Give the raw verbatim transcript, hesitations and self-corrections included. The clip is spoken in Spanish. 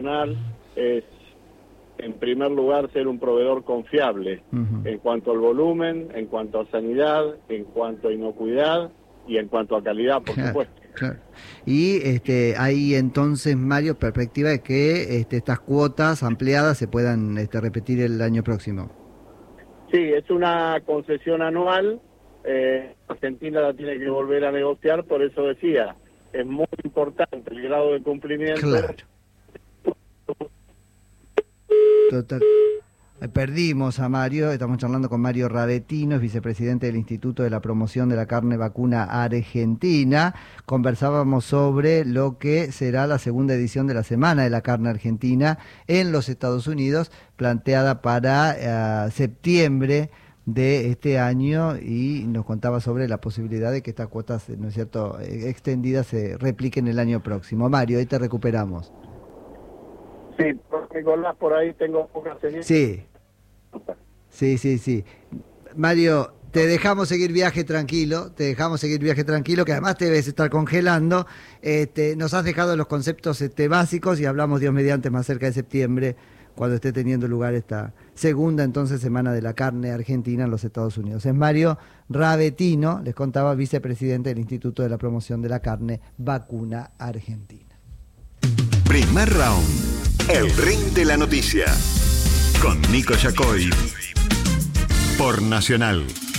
nacional es, en primer lugar, ser un proveedor confiable uh-huh. en cuanto al volumen, en cuanto a sanidad, en cuanto a inocuidad y en cuanto a calidad, por claro, supuesto. Claro. Y este, hay entonces, Mario, perspectiva de que este, estas cuotas ampliadas se puedan este, repetir el año próximo. Sí, es una concesión anual. Eh, Argentina la tiene que volver a negociar, por eso decía, es muy importante el grado de cumplimiento. Claro. Total. Perdimos a Mario, estamos charlando con Mario Ravetino, es vicepresidente del Instituto de la Promoción de la Carne Vacuna Argentina. Conversábamos sobre lo que será la segunda edición de la Semana de la Carne Argentina en los Estados Unidos, planteada para uh, septiembre de este año, y nos contaba sobre la posibilidad de que estas cuotas, ¿no es cierto?, extendidas se repliquen el año próximo. Mario, ahí te recuperamos. Sí, Nicolás, por ahí tengo pocas señales. Sí. Sí, sí, sí. Mario, te dejamos seguir viaje tranquilo, te dejamos seguir viaje tranquilo, que además te debes estar congelando. Este, nos has dejado los conceptos este, básicos y hablamos, Dios mediante, más cerca de septiembre, cuando esté teniendo lugar esta segunda entonces Semana de la Carne Argentina en los Estados Unidos. Es Mario Ravetino, les contaba, vicepresidente del Instituto de la Promoción de la Carne Vacuna Argentina. Primer round, el ring de la noticia, con Nico Yacoy, por Nacional.